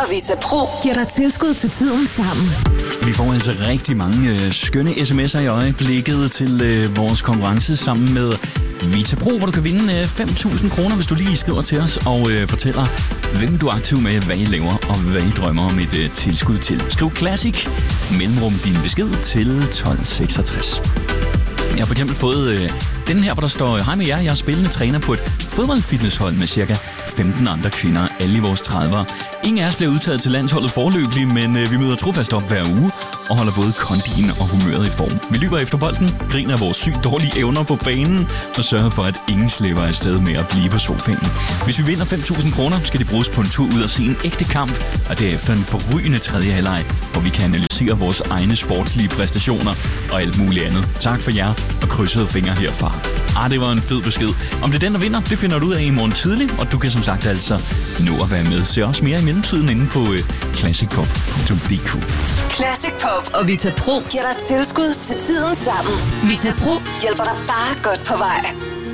Vita Pro giver dig tilskud til tiden sammen. Vi får altså rigtig mange skønne sms'er i øjeblikket til vores konkurrence sammen med Vita Pro, hvor du kan vinde 5.000 kroner, hvis du lige skriver til os og fortæller, hvem du er aktiv med, hvad I laver og hvad I drømmer om et tilskud til. Skriv Classic, mellemrum din besked til 1266. Jeg har for eksempel fået den her, hvor der står: hej med jer, jeg er spillende træner på et fodboldfitnesshold med cirka 15 andre kvinder, alle i vores 30'ere. Ingen af os bliver udtaget til landsholdet forløbig, men vi møder trofast op hver uge og holder både kondien og humøret i form. Vi løber efter bolden, griner af vores sygt dårlige evner på banen og sørger for, at ingen slipper afsted med at blive på sofaen. Hvis vi vinder 5.000 kroner, skal det bruges på en tur ud og se en ægte kamp, og derefter en forrygende tredje halvleg, hvor vi kan analysere vores egne sportslige præstationer og alt muligt andet. Tak for jer og krydsede fingre herfra. Det var en fed besked. Om det er den, der vinder, det finder du ud af i morgen tidlig, og du kan som sagt altså nå at være med. Se også mere i mellemtiden inde på classicpop.dk. Classic Pop og Vita Pro giver dig tilskud til tiden sammen. Vita Pro hjælper dig bare godt på vej.